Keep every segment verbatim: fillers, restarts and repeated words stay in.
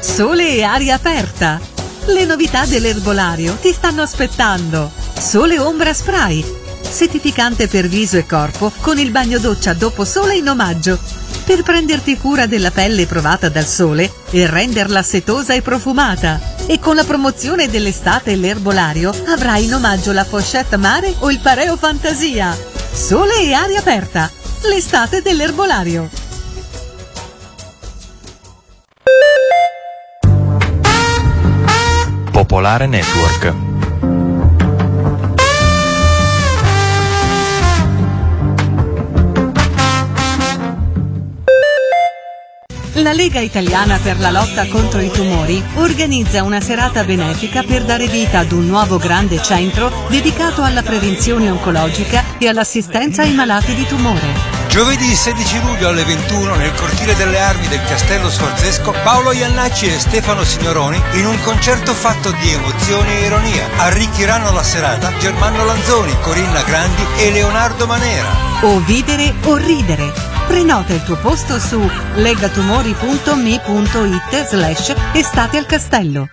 Sole e aria aperta. Le novità dell'erbolario ti stanno aspettando. Sole Ombra Spray, settificante per viso e corpo con il bagno doccia dopo sole in omaggio, per prenderti cura della pelle provata dal sole e renderla setosa e profumata. E con la promozione dell'estate l'erbolario avrai in omaggio la pochette mare o il pareo fantasia. Sole e aria aperta, l'estate dell'erbolario. Popolare Network. La Lega Italiana per la lotta contro i tumori organizza una serata benefica per dare vita ad un nuovo grande centro dedicato alla prevenzione oncologica e all'assistenza ai malati di tumore. Giovedì sedici luglio alle ventuno nel cortile delle armi del Castello Sforzesco, Paolo Iannacci e Stefano Signoroni in un concerto fatto di emozioni e ironia. Arricchiranno la serata Germano Lanzoni, Corinna Grandi e Leonardo Manera. O vivere o ridere. Prenota il tuo posto su legatumori punto me punto it slash estate al castello.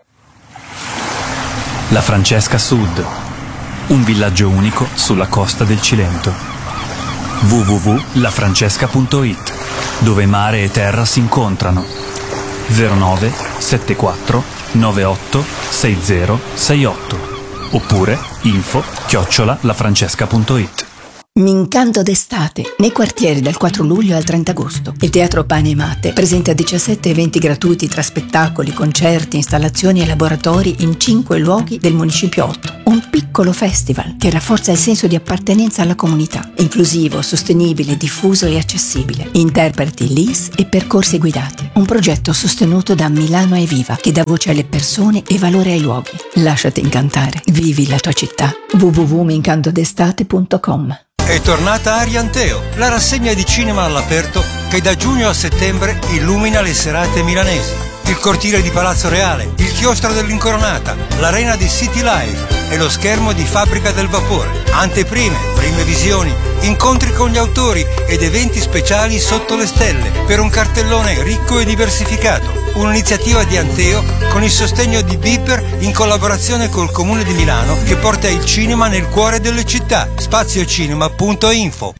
La Francesca Sud, un villaggio unico sulla costa del Cilento. w w w punto la francesca punto it, dove mare e terra si incontrano. zero nove sette quattro nove otto sei zero sei otto oppure info chiocciola lafrancesca punto it. M'incanto d'estate, nei quartieri dal quattro luglio al trenta agosto. Il Teatro Pane e Mate presenta diciassette eventi gratuiti tra spettacoli, concerti, installazioni e laboratori in cinque luoghi del Municipio otto. Un piccolo festival che rafforza il senso di appartenenza alla comunità. Inclusivo, sostenibile, diffuso e accessibile. Interpreti L I S e percorsi guidati. Un progetto sostenuto da Milano è Viva, che dà voce alle persone e valore ai luoghi. Lasciati incantare. Vivi la tua città. w w w punto mincantodestate punto com. È tornata Arianteo, la rassegna di cinema all'aperto che da giugno a settembre illumina le serate milanesi. Il cortile di Palazzo Reale, il chiostro dell'Incoronata, l'arena di City Live e lo schermo di Fabbrica del Vapore. Anteprime, prime visioni, incontri con gli autori ed eventi speciali sotto le stelle per un cartellone ricco e diversificato. Un'iniziativa di Anteo con il sostegno di Beeper in collaborazione col Comune di Milano che porta il cinema nel cuore delle città. spaziocinema punto info.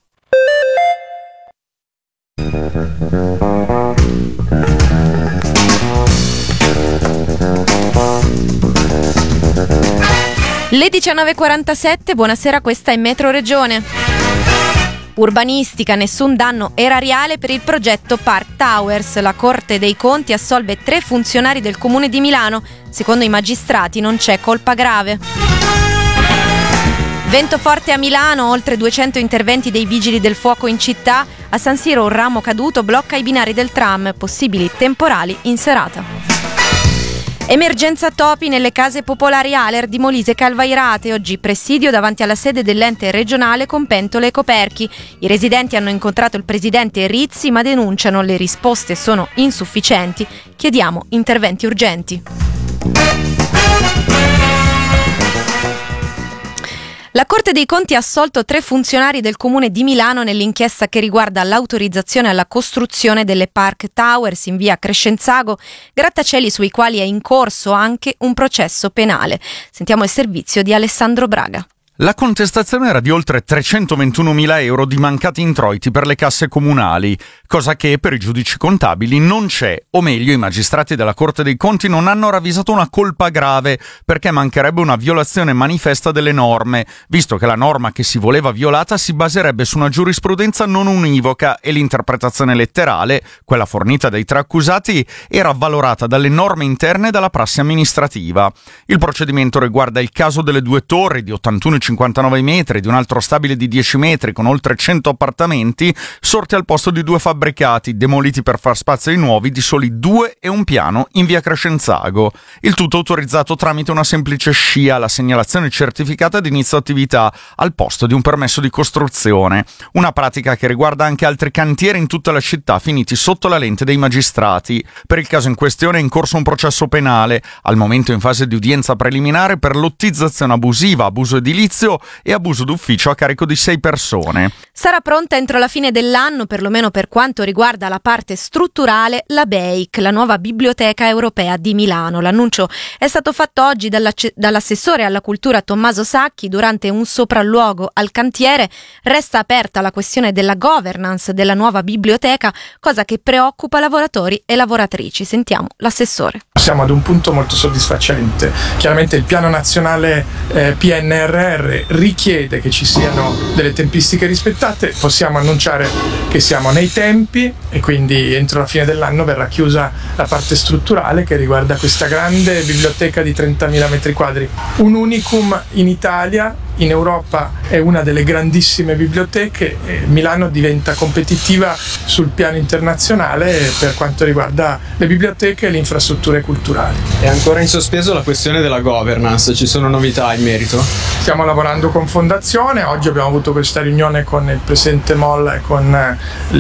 Le diciannove e quarantasette, buonasera, questa è Metro Regione. Urbanistica, nessun danno erariale per il progetto Park Towers. La Corte dei Conti assolve tre funzionari del Comune di Milano. Secondo i magistrati non c'è colpa grave. Vento forte a Milano, oltre duecento interventi dei vigili del fuoco in città. A San Siro un ramo caduto blocca i binari del tram, possibili temporali in serata. Emergenza topi nelle case popolari Aler di Molise Calvairate. Oggi presidio davanti alla sede dell'ente regionale con pentole e coperchi. I residenti hanno incontrato il presidente Rizzi ma denunciano le risposte sono insufficienti. Chiediamo interventi urgenti. La Corte dei Conti ha assolto tre funzionari del Comune di Milano nell'inchiesta che riguarda l'autorizzazione alla costruzione delle Park Towers in via Crescenzago, grattacieli sui quali è in corso anche un processo penale. Sentiamo il servizio di Alessandro Braga. La contestazione era di oltre trecentoventunomila euro di mancati introiti per le casse comunali, cosa che per i giudici contabili non c'è, o meglio i magistrati della Corte dei Conti non hanno ravvisato una colpa grave perché mancherebbe una violazione manifesta delle norme, visto che la norma che si voleva violata si baserebbe su una giurisprudenza non univoca e l'interpretazione letterale, quella fornita dai tre accusati, era avvalorata dalle norme interne e dalla prassi amministrativa. Il procedimento riguarda il caso delle due torri di ottantuno e cinquantanove metri, di un altro stabile di dieci metri con oltre cento appartamenti sorti al posto di due fabbricati demoliti per far spazio ai nuovi di soli due e un piano in via Crescenzago. Il tutto autorizzato tramite una semplice scia, la segnalazione certificata di inizio attività al posto di un permesso di costruzione, una pratica che riguarda anche altri cantieri in tutta la città finiti sotto la lente dei magistrati. Per il caso in questione è in corso un processo penale, al momento in fase di udienza preliminare per lottizzazione abusiva, abuso edilizio servizio e abuso d'ufficio a carico di sei persone. Sarà pronta entro la fine dell'anno, perlomeno per quanto riguarda la parte strutturale, la B E I C, la nuova Biblioteca Europea di Milano. L'annuncio è stato fatto oggi dall'assessore alla cultura Tommaso Sacchi durante un sopralluogo al cantiere. Resta aperta la questione della governance della nuova biblioteca, cosa che preoccupa lavoratori e lavoratrici. Sentiamo l'assessore. Siamo ad un punto molto soddisfacente. Chiaramente il piano nazionale eh, P N R R richiede che ci siano delle tempistiche rispettate. Possiamo annunciare che siamo nei tempi e quindi entro la fine dell'anno verrà chiusa la parte strutturale che riguarda questa grande biblioteca di trentamila metri quadri. Un unicum in Italia, in Europa è una delle grandissime biblioteche e Milano diventa competitiva sul piano internazionale per quanto riguarda le biblioteche e le infrastrutture culturali. È ancora in sospeso la questione della governance, ci sono novità in merito? Stiamo lavorando con Fondazione, oggi abbiamo avuto questa riunione con il presidente Molla e con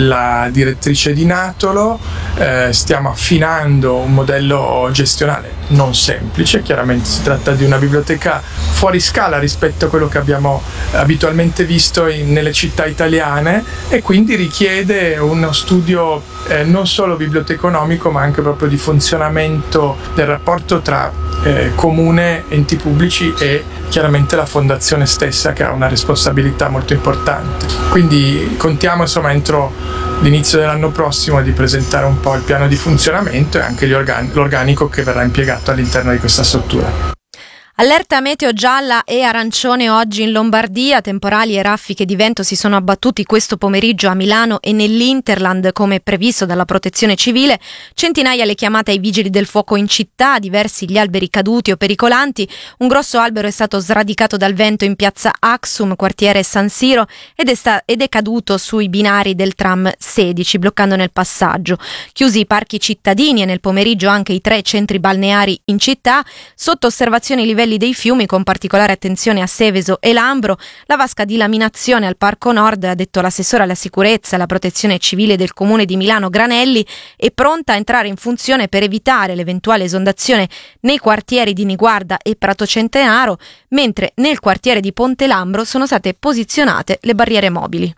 la direttrice di Natolo, eh, stiamo affinando un modello gestionale non semplice, chiaramente si tratta di una biblioteca fuori scala rispetto a quello che abbiamo abitualmente visto in, nelle città italiane e quindi richiede uno studio eh, non solo biblioteconomico ma anche proprio di funzionamento del rapporto tra eh, comune, enti pubblici e chiaramente la fondazione stessa che ha una responsabilità molto importante. Quindi contiamo insomma entro l'inizio dell'anno prossimo di presentare un po' il piano di funzionamento e anche gli organi- l'organico che verrà impiegato all'interno di questa struttura. Allerta meteo gialla e arancione oggi in Lombardia, temporali e raffiche di vento si sono abbattuti questo pomeriggio a Milano e nell'Interland come previsto dalla protezione civile, centinaia le chiamate ai vigili del fuoco in città, diversi gli alberi caduti o pericolanti, un grosso albero è stato sradicato dal vento in piazza Axum, quartiere San Siro ed è, sta- ed è caduto sui binari del tram sedici, bloccandone il passaggio. Chiusi i parchi cittadini e nel pomeriggio anche i tre centri balneari in città, sotto osservazione i livelli dei fiumi con particolare attenzione a Seveso e Lambro. La vasca di laminazione al Parco Nord, ha detto l'assessore alla sicurezza e alla protezione civile del comune di Milano Granelli, è pronta a entrare in funzione per evitare l'eventuale esondazione nei quartieri di Niguarda e Prato Centenaro, mentre nel quartiere di Ponte Lambro sono state posizionate le barriere mobili.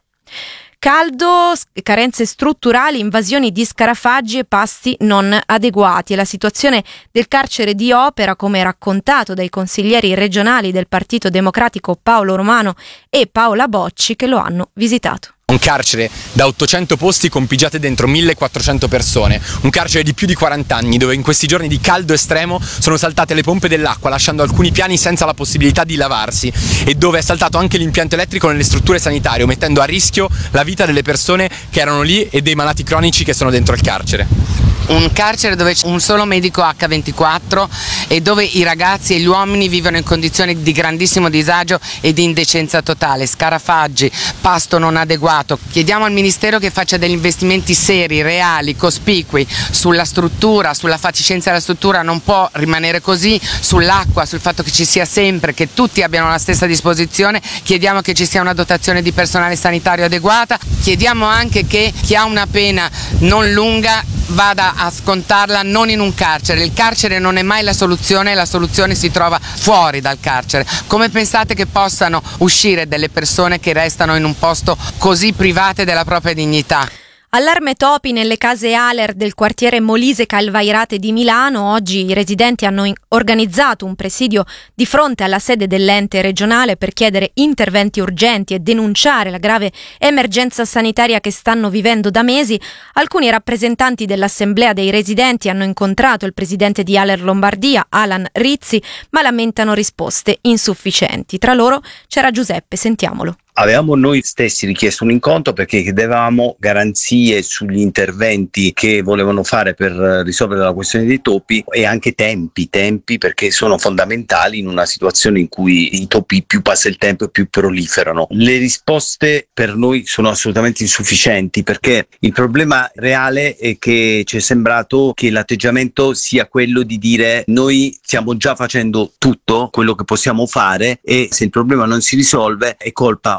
Caldo, carenze strutturali, invasioni di scarafaggi e pasti non adeguati. È la situazione del carcere di Opera, come raccontato dai consiglieri regionali del Partito Democratico Paolo Romano e Paola Bocci che lo hanno visitato. Un carcere da ottocento posti con pigiate dentro millequattrocento persone, un carcere di più di quaranta anni dove in questi giorni di caldo estremo sono saltate le pompe dell'acqua lasciando alcuni piani senza la possibilità di lavarsi e dove è saltato anche l'impianto elettrico nelle strutture sanitarie mettendo a rischio la vita delle persone che erano lì e dei malati cronici che sono dentro il carcere. Un carcere dove c'è un solo medico acca ventiquattro e dove i ragazzi e gli uomini vivono in condizioni di grandissimo disagio e di indecenza totale, scarafaggi, pasto non adeguato. Chiediamo al Ministero che faccia degli investimenti seri, reali, cospicui sulla struttura, sulla fatiscenza della struttura, non può rimanere così, sull'acqua, sul fatto che ci sia sempre, che tutti abbiano la stessa disposizione. Chiediamo che ci sia una dotazione di personale sanitario adeguata, chiediamo anche che chi ha una pena non lunga vada a scontarla non in un carcere. Il carcere non è mai la soluzione, la soluzione si trova fuori dal carcere. Come pensate che possano uscire delle persone che restano in un posto così private della propria dignità? Allarme topi nelle case Aler del quartiere Molise Calvairate di Milano. Oggi i residenti hanno in- organizzato un presidio di fronte alla sede dell'ente regionale per chiedere interventi urgenti e denunciare la grave emergenza sanitaria che stanno vivendo da mesi. Alcuni rappresentanti dell'assemblea dei residenti hanno incontrato il presidente di Aler Lombardia, Alan Rizzi, ma lamentano risposte insufficienti. Tra loro c'era Giuseppe, sentiamolo. Avevamo noi stessi richiesto un incontro perché chiedevamo garanzie sugli interventi che volevano fare per risolvere la questione dei topi e anche tempi, tempi perché sono fondamentali in una situazione in cui i topi più passa il tempo e più proliferano. Le risposte per noi sono assolutamente insufficienti perché il problema reale è che ci è sembrato che l'atteggiamento sia quello di dire noi stiamo già facendo tutto quello che possiamo fare e se il problema non si risolve è colpa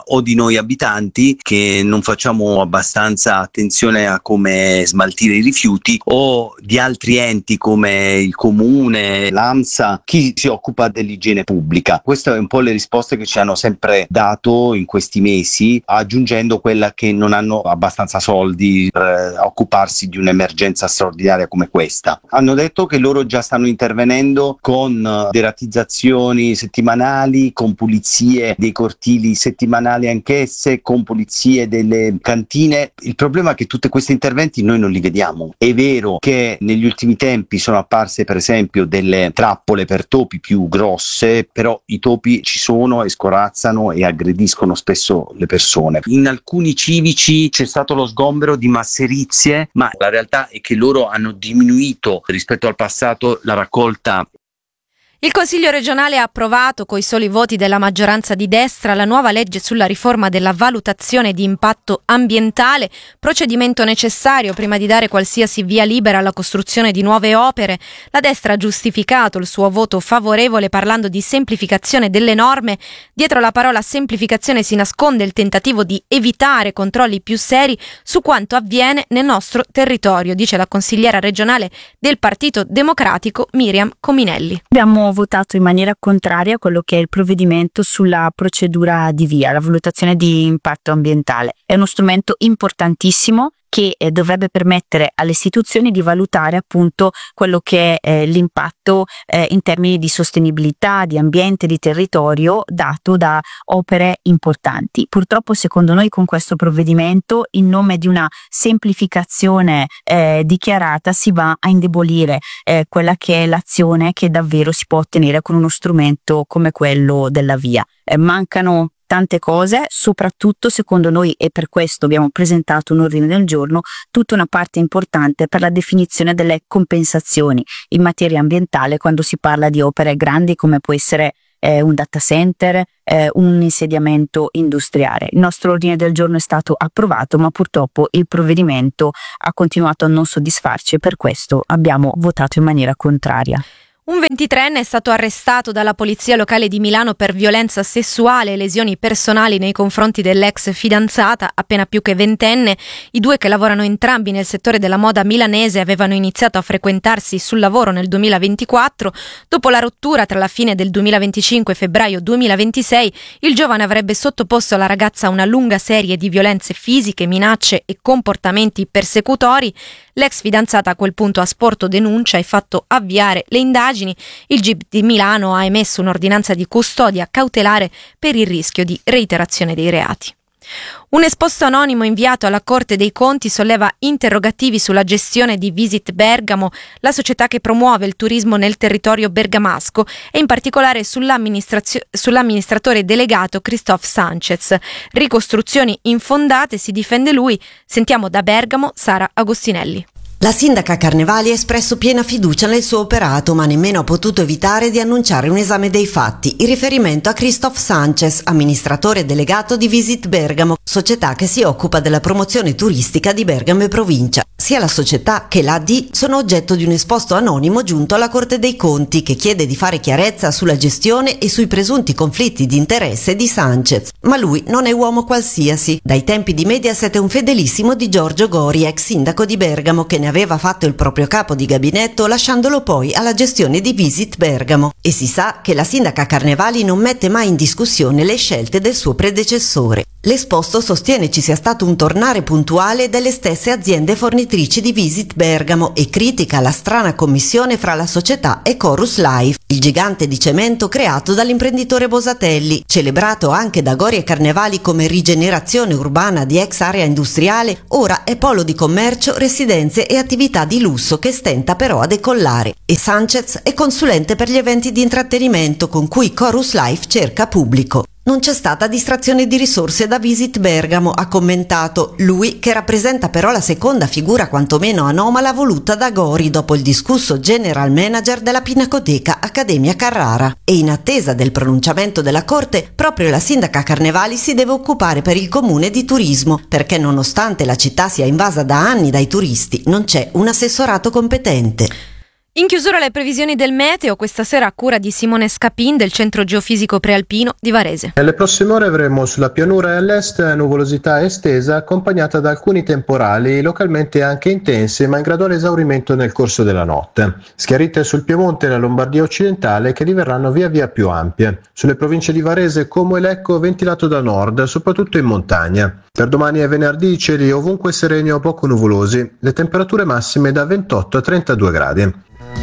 colpa o di noi abitanti che non facciamo abbastanza attenzione a come smaltire i rifiuti, o di altri enti come il comune, l'AMSA, chi si occupa dell'igiene pubblica. Queste è un po' le risposte che ci hanno sempre dato in questi mesi, aggiungendo quella che non hanno abbastanza soldi per occuparsi di un'emergenza straordinaria come questa. Hanno detto che loro già stanno intervenendo con deratizzazioni settimanali, con pulizie dei cortili settimanali anch'esse, con pulizie delle cantine. Il problema è che tutti questi interventi noi non li vediamo. È vero che negli ultimi tempi sono apparse per esempio delle trappole per topi più grosse, però i topi ci sono e scorazzano e aggrediscono spesso le persone. In alcuni civici c'è stato lo sgombero di masserizie, ma la realtà è che loro hanno diminuito rispetto al passato la raccolta. Il Consiglio regionale ha approvato, coi soli voti della maggioranza di destra, la nuova legge sulla riforma della valutazione di impatto ambientale, procedimento necessario prima di dare qualsiasi via libera alla costruzione di nuove opere. La destra ha giustificato il suo voto favorevole parlando di semplificazione delle norme. Dietro la parola semplificazione si nasconde il tentativo di evitare controlli più seri su quanto avviene nel nostro territorio, dice la consigliera regionale del Partito Democratico Miriam Cominelli. Abbiamo votato in maniera contraria quello che è il provvedimento sulla procedura di via, la valutazione di impatto ambientale. È uno strumento importantissimo che eh, dovrebbe permettere alle istituzioni di valutare appunto quello che è eh, l'impatto eh, in termini di sostenibilità, di ambiente, di territorio dato da opere importanti. Purtroppo secondo noi con questo provvedimento, in nome di una semplificazione eh, dichiarata, si va a indebolire eh, quella che è l'azione che davvero si può ottenere con uno strumento come quello della via. Eh, mancano tante cose, soprattutto secondo noi, e per questo abbiamo presentato un ordine del giorno, tutta una parte importante per la definizione delle compensazioni in materia ambientale quando si parla di opere grandi come può essere eh, un data center, eh, un insediamento industriale. Il nostro ordine del giorno è stato approvato, ma purtroppo il provvedimento ha continuato a non soddisfarci e per questo abbiamo votato in maniera contraria. Un ventitreenne è stato arrestato dalla polizia locale di Milano per violenza sessuale e lesioni personali nei confronti dell'ex fidanzata, appena più che ventenne. I due, che lavorano entrambi nel settore della moda milanese, avevano iniziato a frequentarsi sul lavoro nel duemilaventiquattro. Dopo la rottura tra la fine del duemilaventicinque e febbraio duemilaventisei, il giovane avrebbe sottoposto alla ragazza a una lunga serie di violenze fisiche, minacce e comportamenti persecutori. L'ex fidanzata a quel punto ha sporto denuncia e fatto avviare le indagini. Il G I P di Milano ha emesso un'ordinanza di custodia cautelare per il rischio di reiterazione dei reati. Un esposto anonimo inviato alla Corte dei Conti solleva interrogativi sulla gestione di Visit Bergamo, la società che promuove il turismo nel territorio bergamasco, e in particolare sull'amministratore delegato Christophe Sanchez. Ricostruzioni infondate, si difende lui. Sentiamo da Bergamo Sara Agostinelli. La sindaca Carnevali ha espresso piena fiducia nel suo operato, ma nemmeno ha potuto evitare di annunciare un esame dei fatti in riferimento a Christophe Sanchez, amministratore delegato di Visit Bergamo, società che si occupa della promozione turistica di Bergamo e provincia. Sia la società che l'A D sono oggetto di un esposto anonimo giunto alla Corte dei Conti, che chiede di fare chiarezza sulla gestione e sui presunti conflitti di interesse di Sanchez. Ma lui non è uomo qualsiasi. Dai tempi di Mediaset è un fedelissimo di Giorgio Gori, ex sindaco di Bergamo, che ne aveva fatto il proprio capo di gabinetto, lasciandolo poi alla gestione di Visit Bergamo. E si sa che la sindaca Carnevali non mette mai in discussione le scelte del suo predecessore. L'esposto sostiene ci sia stato un tornare puntuale delle stesse aziende fornitrici di Visit Bergamo e critica la strana commissione fra la società e Chorus Life, il gigante di cemento creato dall'imprenditore Bosatelli, celebrato anche da Gori e Carnevali come rigenerazione urbana di ex area industriale. Ora è polo di commercio, residenze e attività di lusso che stenta però a decollare. E Sanchez è consulente per gli eventi di intrattenimento con cui Chorus Life cerca pubblico. Non c'è stata distrazione di risorse da Visit Bergamo, ha commentato lui, che rappresenta però la seconda figura quantomeno anomala voluta da Gori dopo il discusso general manager della Pinacoteca Accademia Carrara. E in attesa del pronunciamento della Corte, proprio la sindaca Carnevali si deve occupare per il comune di turismo, perché nonostante la città sia invasa da anni dai turisti, non c'è un assessorato competente. In chiusura le previsioni del meteo, questa sera a cura di Simone Scapin del Centro Geofisico Prealpino di Varese. Nelle prossime ore avremo sulla pianura e all'est nuvolosità estesa accompagnata da alcuni temporali, localmente anche intensi, ma in graduale esaurimento nel corso della notte. Schiarite sul Piemonte e la Lombardia occidentale che diverranno via via più ampie. Sulle province di Varese, Como e Lecco ventilato da nord, soprattutto in montagna. Per domani e venerdì cieli ovunque sereni o poco nuvolosi, le temperature massime da ventotto a trentadue gradi.